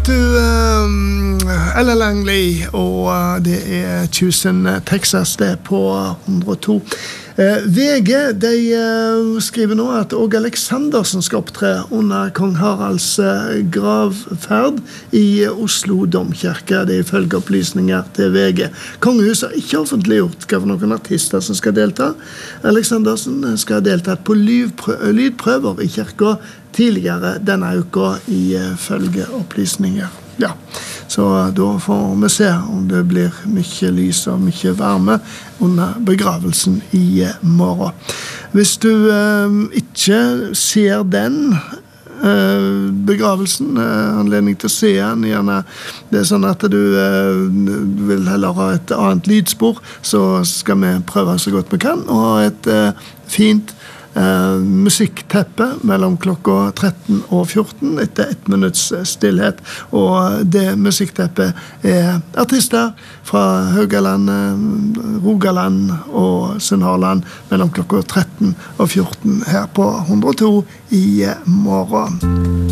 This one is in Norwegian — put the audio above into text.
du, Ella Langley, og det Tusen Texas, det på 102. VG, de skriver nå at Åge Aleksandersen skal opptre under kong Haralds gravferd i Oslo Domkirke. Det ifølge opplysninger til VG. Kongehuset har ikke offentliggjort hva for noen artister som skal delta. Aleksandersen skal ha deltatt på lydprøver i kirka tidligere denne uka ifølge opplysninger. Ja, så da får vi se om det blir mye lys og mye varme under begravelsen i morgen. Hvis du ikke ser den begravelsen, anledning til å se den, gjerne det sånn at du vil heller ha et annet lydspor, så skal vi prøve så godt vi kan, og ha et fint musikkteppe mellom klokka 13 og 14 etter 1 minutts stillhet, og det musikkteppet artister fra Haugaland, Rogaland og Sunnhordland mellom klokka 13 og 14 her på 102 i morgen.